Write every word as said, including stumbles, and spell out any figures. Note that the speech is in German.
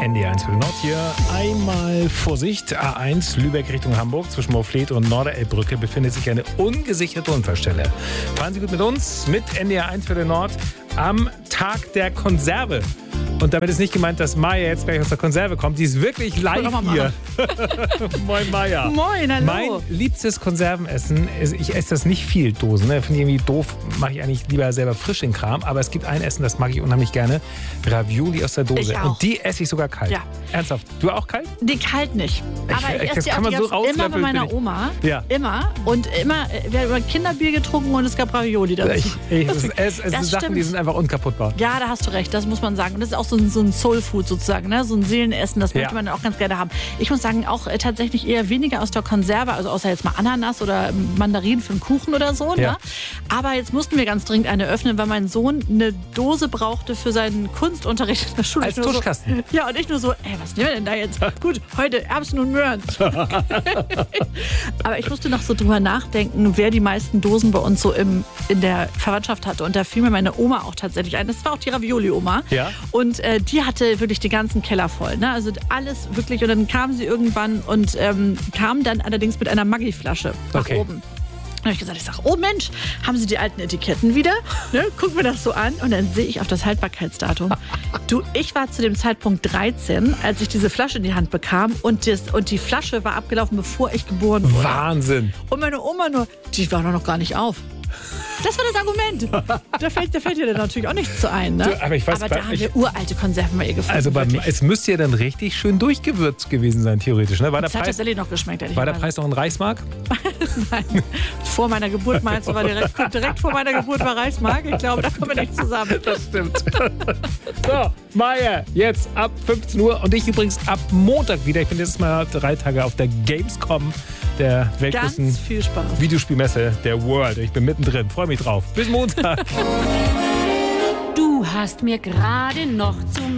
N D R eins für den Nord hier. Einmal Vorsicht, A eins Lübeck Richtung Hamburg. Zwischen Moorfleet und Norderelbbrücke befindet sich eine ungesicherte Unfallstelle. Fahren Sie gut mit uns, mit N D R eins für den Nord am Tag der Konserve. Und damit ist nicht gemeint, dass Maya jetzt gleich aus der Konserve kommt. Die ist wirklich live hier. Moin Maya. Moin, hallo. Mein liebstes Konservenessen, ist, ich esse das nicht viel, Dosen. Ne? Finde ich irgendwie doof, mache ich eigentlich lieber selber frisch den Kram. Aber es gibt ein Essen, das mag ich unheimlich gerne. Ravioli aus der Dose. Ich auch. Und die esse ich sogar kalt. Ja. Ernsthaft, du auch kalt? Die kalt nicht. Aber Ich- ich, das esse die kann auch man die so ganze- immer bei rauslöffeln, meiner finde ich. Oma. Ja. Immer. Und immer, wir haben immer Kinderbier getrunken und es gab Ravioli dazu. Ich, ich, es, es, es Das sind Sachen, die stimmt. sind einfach unkaputtbar. Ja, da hast du recht, das muss man sagen. Und das ist auch so ein, so ein Soul-Food sozusagen, ne? So ein Seelenessen, das Ja. möchte man auch ganz gerne haben. Ich muss sagen, auch äh, tatsächlich eher weniger aus der Konserve, also außer jetzt mal Ananas oder Mandarinen für einen Kuchen oder so. Ja. Ne? Aber jetzt mussten wir ganz dringend eine öffnen, weil mein Sohn eine Dose brauchte für seinen Kunstunterricht in der Schule. Als Ich nur Tuschkasten. So, ja, und ich nur so, ey, was nehmen wir denn da jetzt? Gut, heute Erbsen und Möhren. Aber ich musste noch so drüber nachdenken, wer die meisten Dosen bei uns so im, in der Verwandtschaft hatte. Und da fiel mir meine Oma auch tatsächlich ein. Das war auch die Ravioli-Oma. Ja. Und äh, die hatte wirklich den ganzen Keller voll. Ne? Also alles wirklich. Und dann kam sie irgendwann und ähm, kam dann allerdings mit einer Maggi-Flasche nach Okay. oben. Und ich gesagt, ich sage, oh Mensch, haben Sie die alten Etiketten wieder? Ne? Guck mir das so an und dann sehe ich auf das Haltbarkeitsdatum. Du, ich war zu dem Zeitpunkt dreizehn, als ich diese Flasche in die Hand bekam und, das, und die Flasche war abgelaufen, bevor ich geboren wurde. Wahnsinn. Und meine Oma nur, die war doch noch gar nicht auf. Das war das Argument. Da fällt, da fällt dir dann natürlich auch nichts zu ein. Ne? Du, aber ich weiß, aber da bei- haben ich- wir uralte Konserven bei ihr gefunden. Also beim, wirklich. es müsste ja dann richtig schön durchgewürzt gewesen sein, theoretisch. Ne? War, der Das hat Preis, tatsächlich noch geschmeckt. war der ehrlicherweise. Preis noch ein Reichsmark? Nein. Vor meiner Geburt meinst du, war direkt, direkt vor meiner Geburt war Reichsmark. Ich glaube, da kommen wir nicht zusammen. Das stimmt. So, Maya, jetzt ab fünfzehn Uhr und ich übrigens ab Montag wieder. Ich bin jetzt mal drei Tage auf der Gamescom, der weltgrößten Ganz viel Spaß. Videospielmesse der World. Ich bin mittendrin, freue mich drauf. Bis Montag. Du hast mir gerade noch zum